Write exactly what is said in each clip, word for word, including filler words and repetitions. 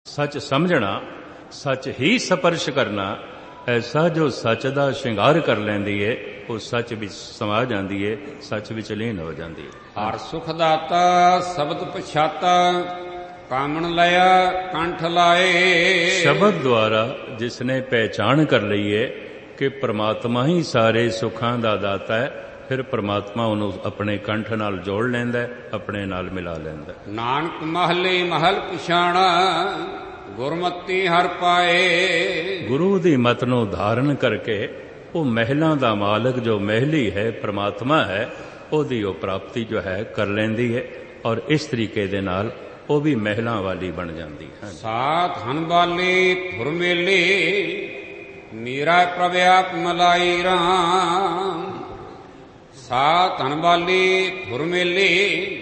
सच समझना, सच ही स्पर्श करना, ऐसा जो सच दा श्रृंगार कर लैंदी है वो सच विच समा जांदी है, सच विच लीन हो जांदी है। हर सुख दाता शब्द पछाता, कामन लया कंठ लाए। शब्द द्वारा जिसने पहचान कर ली है कि परमात्मा ही सारे सुखां दा दाता है, फिर परमात्मा उन्हों अपने कंठ नाल जोड़ लैंदा है, अपने नाल मिला लैंदा है। नानक महले महल पछाणा, गुरमति हर पाए। गुरु दी मत नूं धारण करके वो महलां दा मालक जो महली है परमात्मा है, ओदी वो प्राप्ति जो है कर लैंदी है, और इस तरीके दे नाल वो भी महलां वाली बन जाती है। सात हन बाले थुर मेले, मीरा प्रव्याप मलाई राम। सात हन बाले थुर मेले,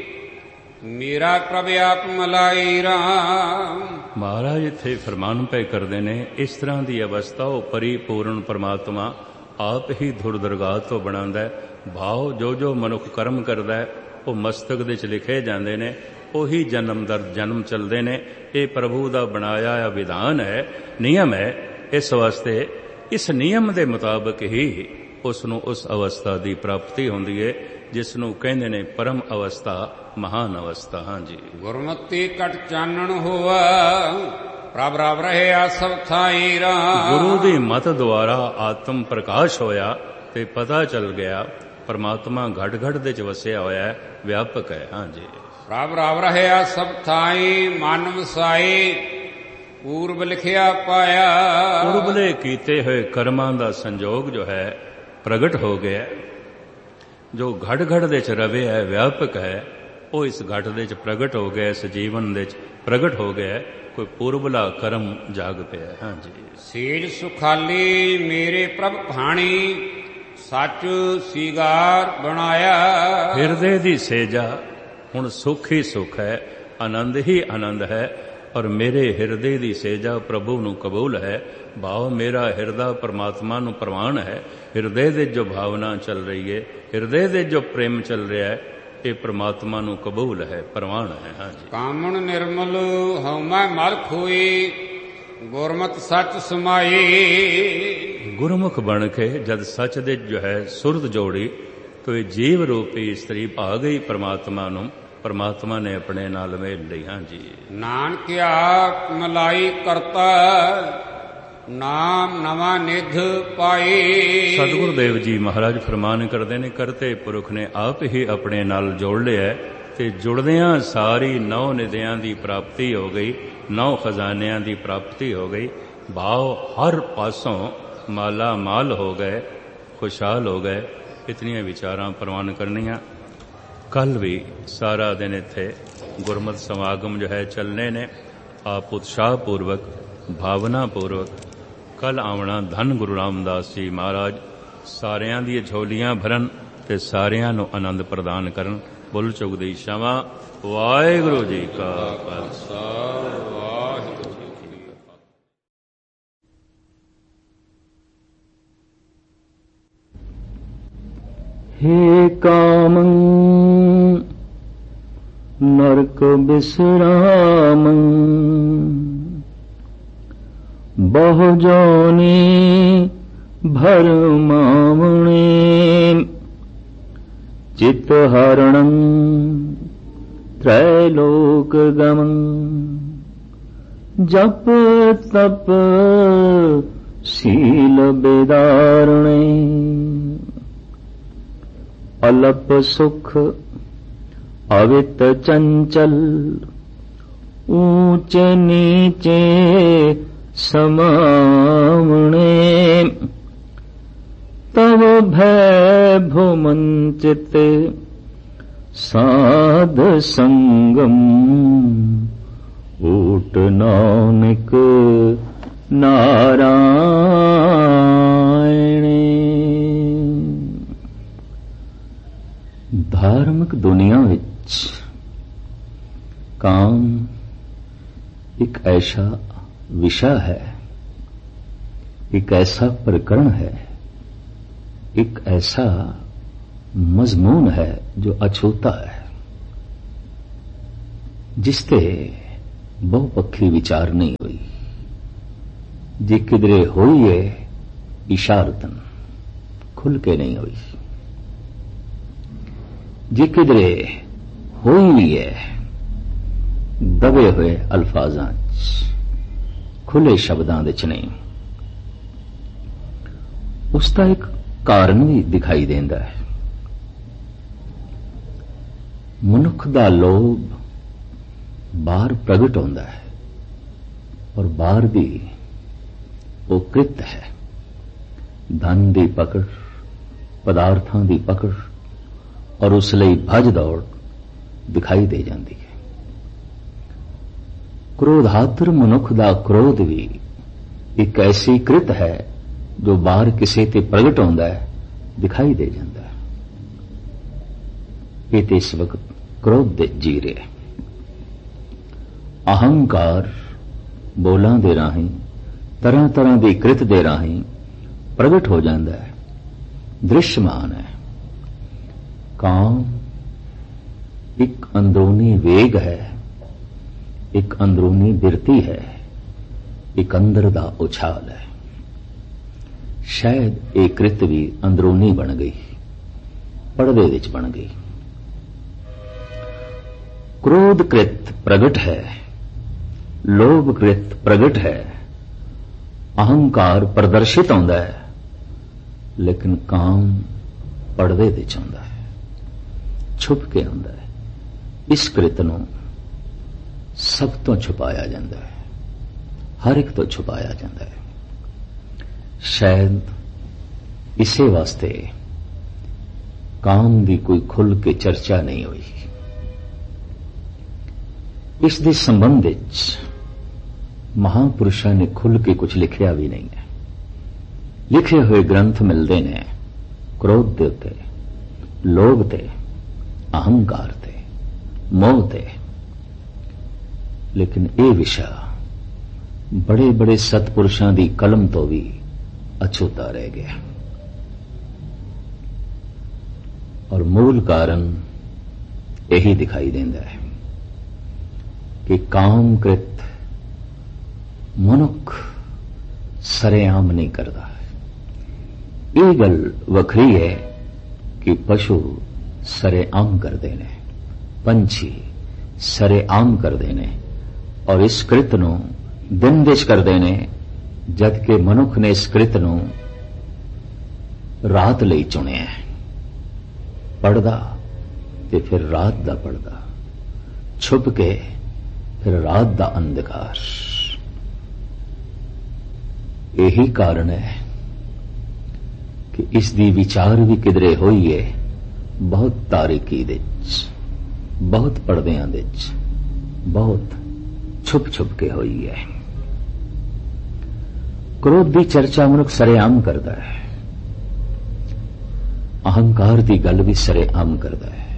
मीरा प्रव्याप मलाई राम। महाराज इत्थे फरमान पे करते ने, इस तरह की अवस्था वो परिपूर्ण परमात्मा आप ही धुर दरगाह तो बनांदा है। भाव जो जो मनुख कर्म करदा है वो मस्तक दे च लिखे जांदे ने, ਉਹੀ जन्म दर जन्म चलते ने। ये प्रभु का बनाया विधान है, नियम है। इस वास्ते इस नियम के मुताबिक ही उसनों उस अवस्था की प्राप्ति होंदी है जिसनों कहंदे ने परम अवस्था, महान अवस्था। हाँ जी। गुरमति कट चानन होवा, प्रभ रब रहे आ सब थाई राम। गुरु की मत द्वारा आत्म प्रकाश होया ते पता चल गया परमात्मा घट घट दे च वसिया होया है, व्यापक है। हाँ जी। प्रभ रब रहे आ सब थाई, मन वसाई पूर्व लिखिया पाया। पूर्वले कीते हुए कर्मां दा संजोग जो है प्रगट हो गया, जो घट घट दे च रवे है, व्यापक है, वो इस घट दे च प्रगट हो गया, इस जीवन दे च प्रगट हो गया। कोई पूर्वला कर्म जाग पिया। हाँ जी। सेज सुखाली मेरे प्रभ भाणी, सच सीगार बनाया। हृदय दी सेजा हुण सुख ही सुख है, आनंद ही आनंद है, और मेरे हृदय दी सेजा प्रभु नूं कबूल है। भाव मेरा हृदय परमात्मा नूं प्रवान है। हृदय दे जो भावना चल रही है, हृदय दे जो प्रेम चल रहा है, ये परमात्मा नूं कबूल है, प्रवान है। हाँ जी। कामन निर्मल हौमै मल खोई, गुरमत सच समाई। गुरमुख बन के जद सच दे जो है सुरत जोड़ी, तो ये जीव रूपी स्त्री आ गई परमात्मा नूं, परमात्मा ने अपने नाल मेल ली। हाँ जी। नानक आप मलाई करता, नाम नवा निध पाई। सतगुरुदेव जी महाराज फरमान करते ने, करते पुरख ने आप ही अपने नाल जोड़ लिया, ते जुड़दियां सारी नौ निधियां दी प्राप्ति हो गई, नौ खजानियां दी प्राप्ति हो गई। भाव हर पासों माला माल हो गए, खुशहाल हो गए। इतनियां विचारां प्रवान करनियां। कल भी सारा दिन इत्थे गुरमत समागम जो है चलने ने। आप उत्साह पूर्वक, भावना पूर्वक कल आवना। धन गुरु रामदास जी महाराज सारियां दी झोलियां भरन ते सारियां नूं आनंद प्रदान करन। बुल चुग दी क्षमा। वाहिगुरू जी का खालसा, वाहिगुरू जी की फतेह। हे कामं नरक विश्रामं, बहु जोनि भरमावणे। चित्त हरणं त्रैलोकगमं, जप तप शील बेदारणे। अलप सुख अवित चंचल, ऊंच नीचे समावणे। तव भय भुमंचित साध संगम, ऊट नानक नारायण। धार्मिक दुनिया विच काम एक ऐसा विषय है, एक ऐसा प्रकरण है, एक ऐसा मजमून है जो अछूता है, जिसते बहुपक्षी विचार नहीं हुई। जे किधरे हुई है इशारतन, खुल के नहीं हुई। जे किधरे हुई भी है दबे हुए अल्फाजां च, खुले शब्दां दे च नहीं। उसका एक कारण भी दिखाई देंदा है। मनुख दा लोभ बाहर प्रगट होंदा है और बाहर दी वो कृत है। धन दी पकड़, पदार्थां दी पकड़ और उस लई भज दौड़ दिखाई दे जाती है। क्रोधातुर मनुख दा क्रोध भी एक ऐसी कृत है जो बाहर किसी ते प्रगट होंदा है, दिखाई दे जाता है। ये तो इस वक्त क्रोध दे जी रहे। अहंकार बोलां दे राहीं, तरह तरह की कृत दे राहीं प्रगट हो जाता है, दृश्यमान है। काम एक अंदरूनी वेग है, एक अंदरूनी बिरती है, एक अंदर दा उछाल है। शायद एक कृत भी अंदरूनी बन गई, पर्दे विच बन गई। क्रोध कृत प्रगट है, लोभ कृत प्रगट है, अहंकार प्रदर्शित होंदा है, लेकिन काम पर्दे विच होंदा है, छुप के होंदा है। इस कृत नूं सब तो छुपाया जाता है, हर एक तो छुपाया जाता है। शायद इसे वास्ते काम की कोई खुल के चर्चा नहीं हुई। इस दे संबंध विच महापुरुषों ने खुल के कुछ लिखिया भी नहीं है। लिखे हुए ग्रंथ मिलते हैं क्रोध के उत्ते, लोभ ते, अहंकार ते, मोह ते, लेकिन ये विषय बड़े बड़े सतपुरुषों की कलम तो भी अछूता रह गया। और मूल कारण यही दिखाई देता है कि कामकृत मनुख सरेआम नहीं करता। ये गल वखरी है कि पशु सरेआम करते ने, पंछी सरेआम करते ने और इस कृत नूं दिन दिश करते ने, जबकि मनुख ने इस कृत नूं रात लई चुनिया है। पढ़दा ते फिर रात दा पढ़दा, छुप के फिर रात दा अंधकार। यही कारण है कि इस दी विचार भी किधरे होई है बहुत तारीकी दे विच, बहुत पर्दियां दे विच, बहुत छुप छुप के होई है। क्रोध की चर्चा मनुख सरेआम करता है, अहंकार की गल भी सरेआम करता है।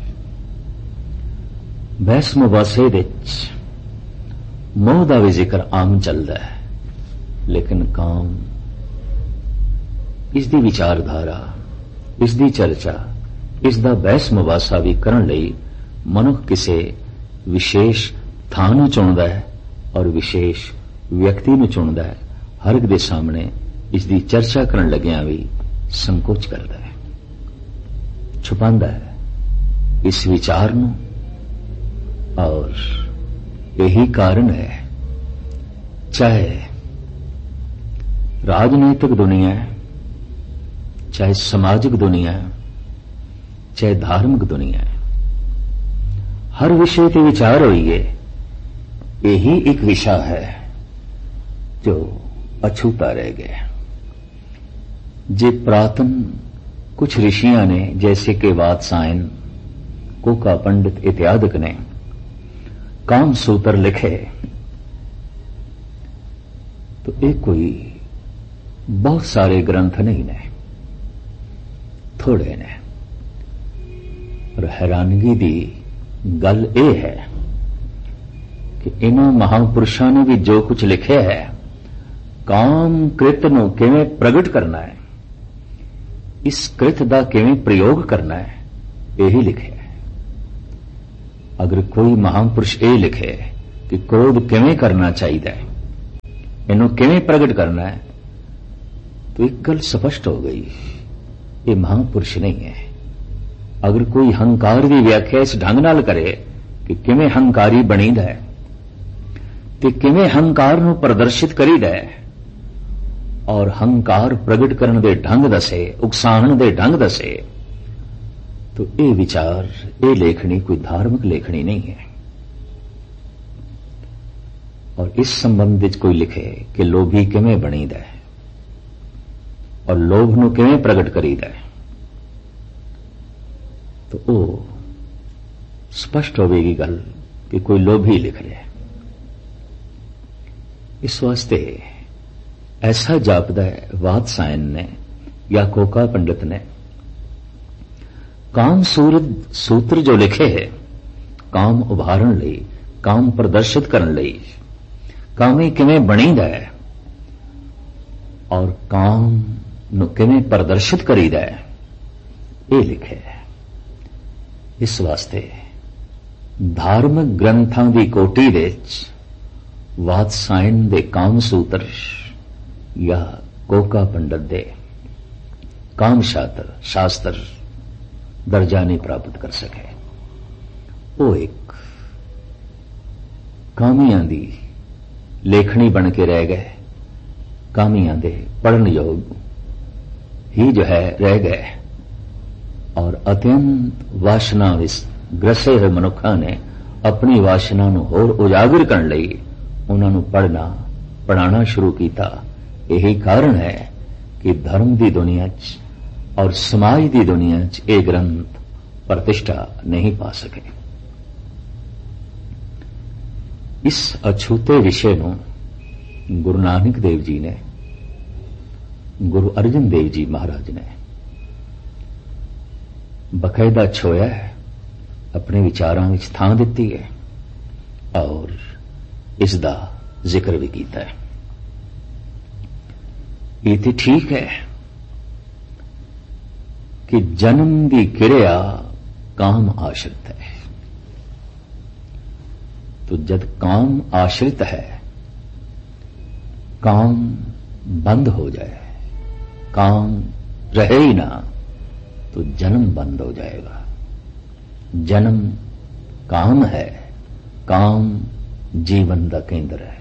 बहस मुबासे विच मोह का भी जिक्र आम चलता है, लेकिन काम इसकी विचारधारा, इसकी चर्चा, इसका बहस मुबासा भी करने लई मनुख किसी विशेष थां नूं चुनदा है और विशेष व्यक्ति नूं चुनदा है। हर एक दे सामने इसकी चर्चा करन लग्या भी संकोच करता है, छुपांदा है इस विचार नूं। और यही कारण है, चाहे राजनीतिक दुनिया है, चाहे सामाजिक दुनिया है, चाहे धार्मिक दुनिया है, हर विषय पे विचार हुई है। यही एक विषय है जो अछूता रह गया। जे प्रातन कुछ ऋषियां ने, जैसे कि वात्सायन, कोका पंडित इत्यादि ने काम सूत्र लिखे, तो एक कोई बहुत सारे ग्रंथ नहीं ने, थोड़े ने। और हैरानगी दी गल यह है कि इन्हों महापुरुषों ने भी जो कुछ लिखे है, काम कृत नूं किवें प्रगट करना है, इस कृत दा किवें प्रयोग करना है, यही लिखे है। अगर कोई महापुरुष ये लिखे कि क्रोध किवें करना चाहिए, इन्हों किवें प्रगट करना है, तो एक गल स्पष्ट हो गई, ये महापुरुष नहीं है। अगर कोई हंकार की व्याख्या इस ढंग नाल करे कि किवें हंकारी बनीदा है ते किवें हंकार नूं प्रदर्शित करीदा है और हंकार प्रगट करने दे ढंग दसे, उकसाण दे ढंग दसे, तो ये विचार, ये लेखनी कोई धार्मिक लेखनी नहीं है। और इस संबंध में कोई लिखे कि लोभी किवें बनीदा है और लोभ नूं किवें प्रगट करीदा है, तो वो स्पष्ट होगी गल कि कोई लोभी लिख रहा है। इस वास्ते ऐसा जापदा है वात्सायन ने या कोका पंडित ने काम सूरत सूत्र जो लिखे है, काम उभारण लई, काम प्रदर्शित करने लई, कामी किवें बनीदा है और काम नूं किवें प्रदर्शित करीदा है, ये लिखे है। इस वास्ते धार्मिक ग्रंथां दी कोटी दे वात्सायन दे काम सूत्र या कोका पंडित दे काम शास्त्र शास्त्र दर्जा नहीं प्राप्त कर सके। वो एक कामियां दी लेखनी बन के रह गए, कामियां दे पढ़न योग ही जो है रह गए और अत्यंत वासना विच ग्रसे हुए मनुखा ने अपनी वासना नूं होर उजागर करने लई उन्हां नूं पढ़ना पढ़ाना शुरू किया। यही कारण है कि धर्म की दुनिया च और समाज की दुनिया च ये ग्रंथ प्रतिष्ठा नहीं पा सके। इस अछूते विषय नूं गुरु नानक देव जी ने, गुरु अर्जन देव जी महाराज ने बकायदा छोया है, अपने विचारां विच थां दित्ती है और इसदा जिक्र भी कीता है। ये तो ठीक है कि जन्म की क्रिया काम आश्रित है, तो जब काम आश्रित है, काम बंद हो जाए, काम रहे ही ना, तो जन्म बंद हो जाएगा। जन्म काम है, काम जीवन का केंद्र है।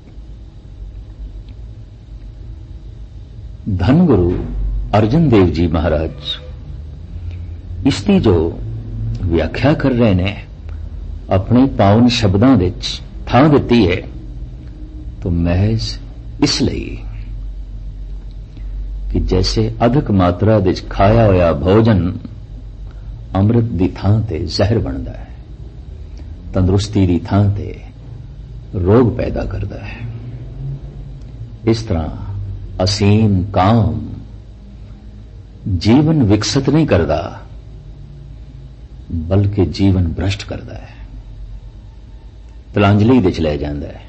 धन गुरु अर्जन देव जी महाराज इसकी जो व्याख्या कर रहे ने अपने पावन शब्दां विच थां दित्ती है, तो महज इसलिए कि जैसे अधिक मात्रा विच खाया होया भोजन अमृत दी थां ते जहर बनदा है, तंदुरुस्ती दी थां ते रोग पैदा करता है, इस तरह असीम काम जीवन विकसित नहीं करता बल्कि जीवन भ्रष्ट करता है, तलांजलि विच ले जाता है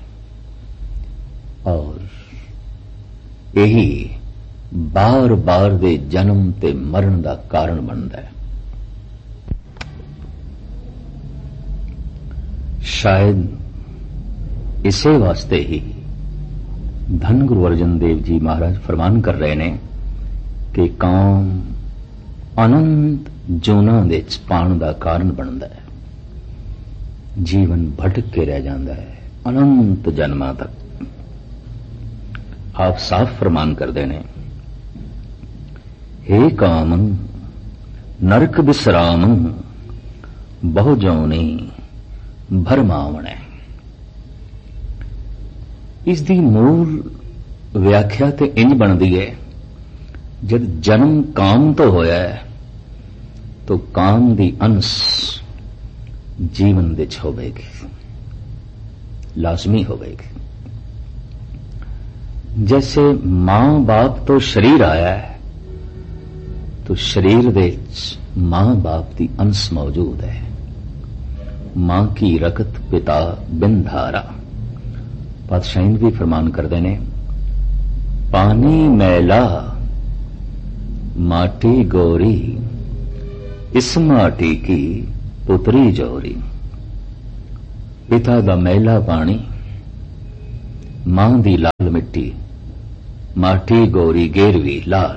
और यही बार बार दे जन्म ते मरण का कारण बनता है। शायद इसे वास्ते ही धन गुरु अर्जन देव जी महाराज फरमान कर रहे ने कि काम अनंत जोना विच पाण का कारण बनता है, जीवन भटक के रह जाता है अनंत जन्मां तक। आप साफ फरमान करते ने, हे काम नरक विश्राम बहु जौनी भरमावणे। इसकी मूल व्याख्या तो इंज बनती है, जब जन्म काम तो होया है तो काम की अंश जीवन विच होवेगी, लाजमी होवेगी। जैसे मां बाप तो शरीर आया है तो शरीर विच मां बाप की अंश मौजूद है। मां की रकत पिता बिन धारा। पातशाही भी फरमान करते ने, पानी मैला माटी गोरी इस माटी की पुत्री जोरी। पिता दा मैला पानी, मां दी लाल मिट्टी, माटी गोरी गेरवी लाल।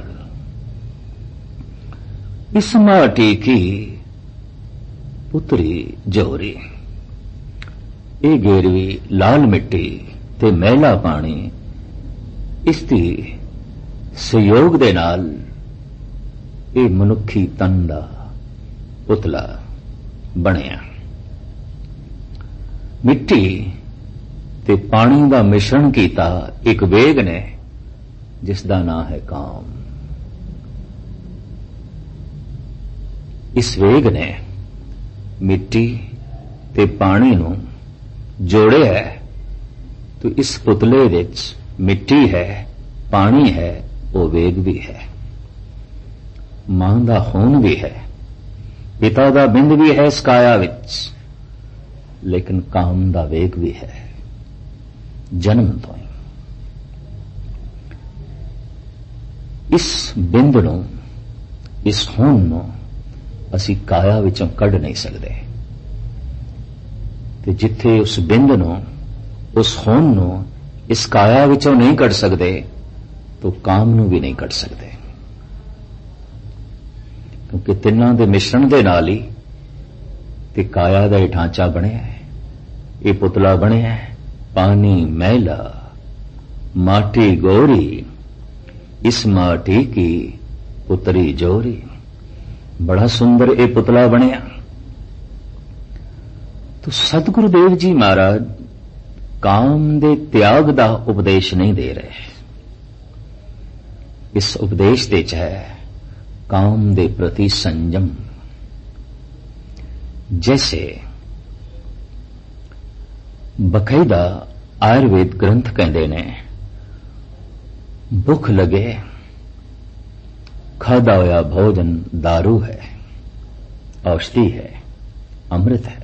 इस माटी की पुत्री जोरी, ये गेरवी लाल मिट्टी ते मैला पानी, इसदी सहयोग दे नाल ये मनुखी तन दा पुतला बनिया। मिट्टी ते पानी दा मिश्रण कीता एक वेग ने, जिसदा नाम है काम। इस वेग ने मिट्टी ते पानी नू जोड़िया है, तो इस पुतले विच मिट्टी है, पानी है, वो वेग भी है। मां दा खून भी है, पिता दा बिंद भी है इस काया विच, लेकिन काम दा वेग भी है जन्म तो ही। इस बिंद नू, इस खून नू असी काया विचों कढ नहीं सकते, ते जिथे उस बिंद नू, उस खून नू इस काया विचों नहीं कढ सकते, तो काम नू भी नहीं कढ सकते, क्योंकि तिन्हां दे मिश्रण दे नाल ही ते काया दा ही ढांचा बनिया है, ये पुतला बनिया है। पानी मैला, माटी गोरी, इस माटी की पुतरी जोरी। बड़ा सुंदर ये पुतला बनिया। तो सतगुरुदेव जी महाराज काम दे त्याग दा उपदेश नहीं दे रहे, इस उपदेश दे च है काम दे प्रति संयम। जैसे बकायदा आयुर्वेद ग्रंथ कहते ने, भुख लगे खादा होया भोजन दारू है, औषधि है, अमृत है।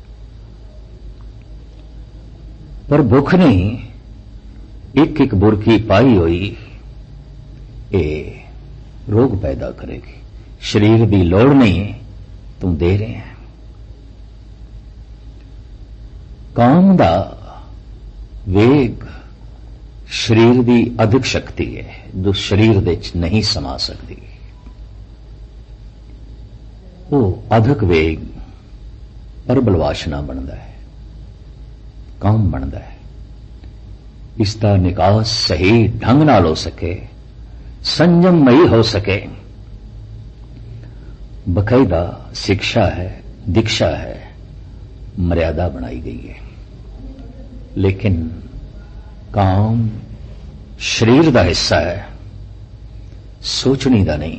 पर भुख नहीं, एक एक बुरकी पाई हुई ये रोग पैदा करेगी। शरीर की लोड़ नहीं, तुम दे रहे हैं। काम दा वेग शरीर की अधिक शक्ति है, जो शरीर दे च नहीं समा सकती। वो अधिक वेग प्रबल वासना बनता है, काम बनता है। इसका निकास सही ढंग नाल हो सके, संयममयी हो सके, बकायदा शिक्षा है, दीक्षा है, मर्यादा बनाई गई है। लेकिन काम शरीर का हिस्सा है, सोचनी का नहीं।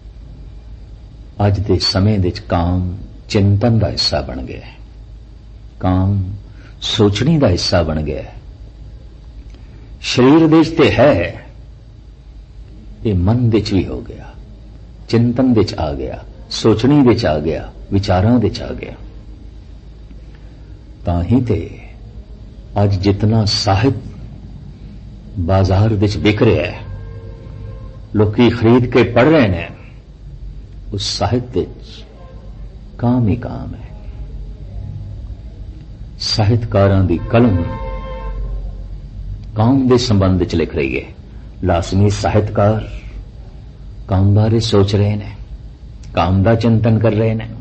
अज के समय दे काम चिंतन का हिस्सा बन गया, काम सोचनी का हिस्सा बन गया। शरीर देश ते है, ये मन विच भी हो गया, चिंतन विच आ गया, सोचनी विच आ गया, विचारां विच आ गया। ताही ते आज जितना साहित्य बाजार विच बिक रहा है, लोकी खरीद के पढ़ रहे हैं, उस साहित्य काम ही काम है। साहित्यकारां दी कलम काम दे संबंध च लिख रही है। लाजमी साहित्यकार काम बारे सोच रहे हैं, काम दा चिंतन कर रहे हैं,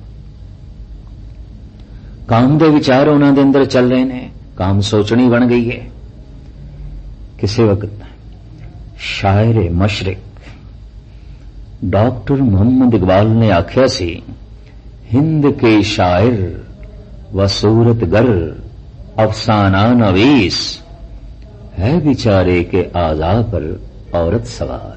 काम दे विचार उन्हां दे अंदर चल रहे हैं, काम सोचनी बन गई है। किसी वक्त शायर मशरिक डॉक्टर मोहम्मद इकबाल ने आख्या सी, हिंद के शायर व सूरत गर अफसाना नवीस, है बिचारे के आजा पर औरत सवार।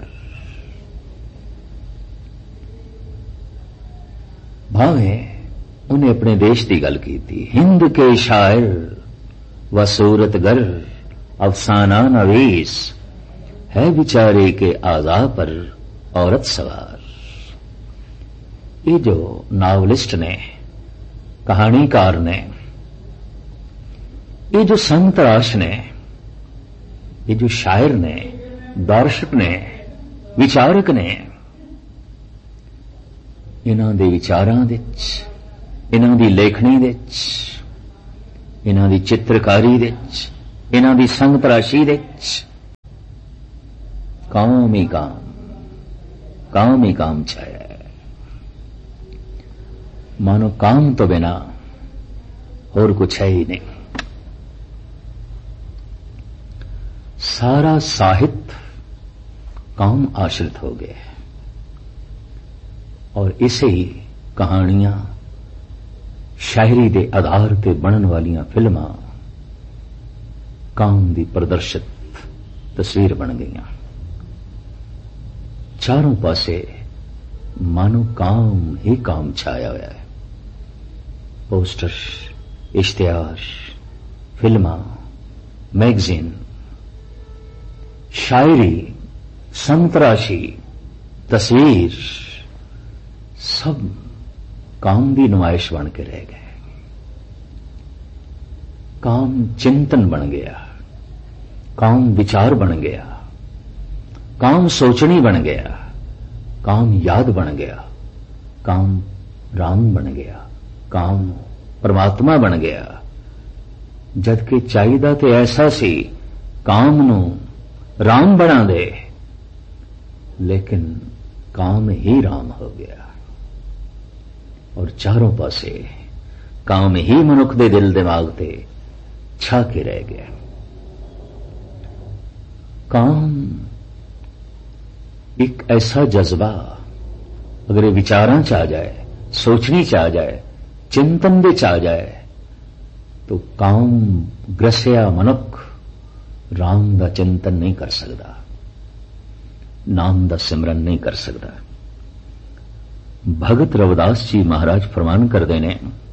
भावे उन्हें अपने देश की गल की थी। हिंद के शायर व सूरत गर अफसाना नवीस, है बिचारे के आजा पर औरत सवार। ये जो नावलिस्ट ने, कहानीकार ने, ये जो संत राश ने, ये जो शायर ने, दर्शक ने, विचारक ने, इन्हां दे विचारां विच, इन्हां दी लेखनी विच, ਇਹਨਾਂ ਦੀ ਚਿੱਤਰਕਾਰੀ ਦੇ ਵਿੱਚ, ਇਹਨਾਂ ਦੀ ਸੰਗ ਤਰਾਸ਼ੀ ਦੇ ਵਿੱਚ ਕਾਮ ਹੀ ਕਾਮ, ਕਾਮ ਹੀ ਕਾਮ ਛਾਇਆ ਹੈ। मानो काम तो बिना और कुछ है ही नहीं। सारा साहित्य काम आश्रित हो गया है और इसे ही कहानियां, शायरी दे आधार ते बनन वालियां फिल्मां काम दी प्रदर्शित तस्वीर बन गईयां। चारों पासे मानो काम ही काम छाया हुआ है। पोस्टर, इश्तिहार, फिल्मां, मैगजीन, शायरी, संतराशी, तस्वीर सब काम की नुमाइश बन के रह गए। काम चिंतन बन गया, काम विचार बन गया, काम सोचनी बन गया, काम याद बन गया, काम राम बन गया, काम परमात्मा बन गया। जबकि चाहिदा ते ऐसा सी काम नू राम बना दे, लेकिन काम ही राम हो गया और चारों पासे काम ही मनुख दे दिल दिमाग ते छा के रह गया। काम एक ऐसा जज्बा अगर ये विचारां च आ जाए, सोचनी च आ जाए, चिंतन दे च आ जाए तो काम ग्रसिया मनुख राम दा चिंतन नहीं कर सकता, नाम दा सिमरन नहीं कर सकता। भगत रविदास जी महाराज फरमान करते हैं,